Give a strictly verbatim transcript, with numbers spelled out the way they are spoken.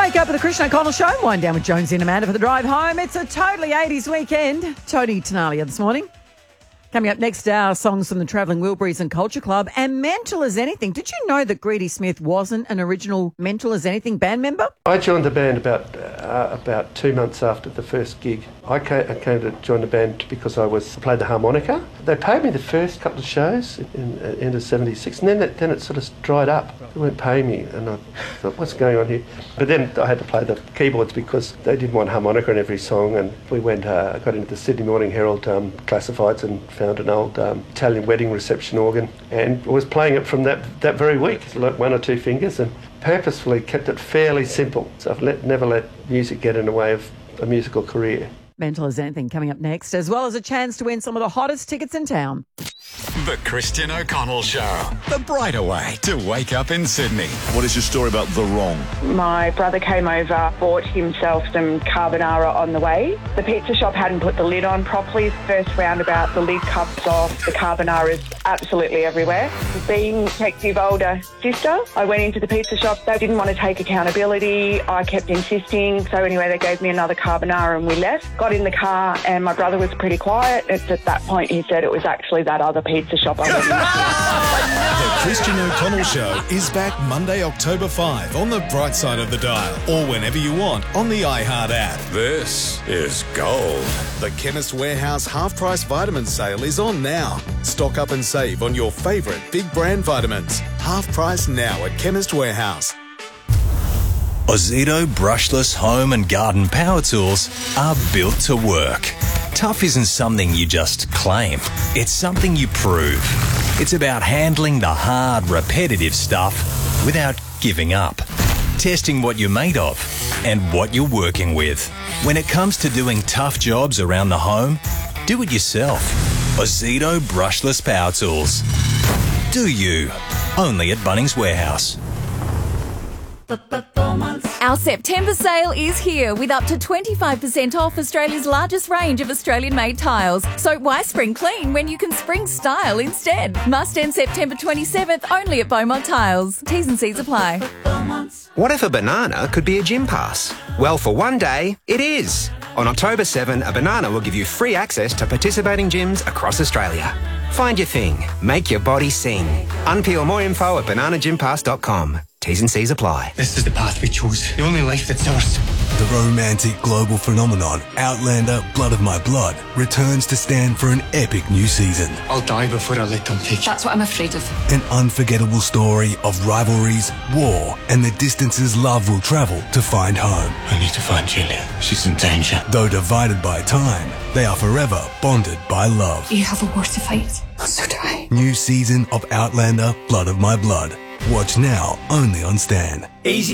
Wake up with the Christian O'Connell Show. Wind down with Jonesy and Amanda for the drive home. It's a totally eighties weekend. Tony Tenalia this morning. Coming up next hour, songs from the Travelling Wilburys and Culture Club and Mental as Anything. Did you know that Greedy Smith wasn't an original Mental as Anything band member? I joined the band about uh, about two months after the first gig. I came, I came to join the band because I was I played the harmonica. They paid me the first couple of shows in the end of seventy-six, and then it, then it sort of dried up. They weren't paying me, and I thought, what's going on here? But then I had to play the keyboards because they didn't want harmonica in every song, and we went, uh, got into the Sydney Morning Herald um, classifieds and found an old um, Italian wedding reception organ, and was playing it from that, that very week, like one or two fingers, and purposefully kept it fairly simple. So I've let, never let music get in the way of a musical career. Mental as Anything coming up next, as well as a chance to win some of the hottest tickets in town. The Christian O'Connell Show. The brighter way to wake up in Sydney. What is your story about The Wrong? My brother came over, bought himself some carbonara on the way. The pizza shop hadn't put the lid on properly. First roundabout, the lid comes off. The carbonara's absolutely everywhere. Being Detective older sister, I went into the pizza shop. They didn't want to take accountability. I kept insisting. So anyway, they gave me another carbonara and we left. Got in the car and my brother was pretty quiet. It's at that point he said it was actually that other pizza shop I went into. The Christian O'Connell Show is back Monday, October fifth on the bright side of the dial or whenever you want on the iHeart app. This is gold. The Chemist Warehouse half-price vitamin sale is on now. Stock up and save on your favourite big brand vitamins. Half price now at Chemist Warehouse. Ozito brushless home and garden power tools are built to work. Tough isn't something you just claim. It's something you prove. It's about handling the hard, repetitive stuff without giving up. Testing what you're made of and what you're working with. When it comes to doing tough jobs around the home, do it yourself. Ozito brushless power tools. Do you? Only at Bunnings Warehouse. Our September sale is here with up to twenty-five percent off Australia's largest range of Australian-made tiles. So why spring clean when you can spring style instead? Must end September twenty-seventh only at Beaumont Tiles. T's and C's apply. What if a banana could be a gym pass? Well, for one day, it is. On October seventh, a banana will give you free access to participating gyms across Australia. Find your thing. Make your body sing. Unpeel more info at banana gym pass dot com. T's and C's apply. This is the path we chose. The only life that's ours. The romantic global phenomenon, Outlander Blood of My Blood, returns to stand for an epic new season. I'll die before I let them take you. That's what I'm afraid of. An unforgettable story of rivalries, war, and the distances love will travel to find home. I need to find Julia. She's in danger. Though divided by time, they are forever bonded by love. You have a war to fight. So do I. New season of Outlander Blood of My Blood. Watch now only on Stan. Easy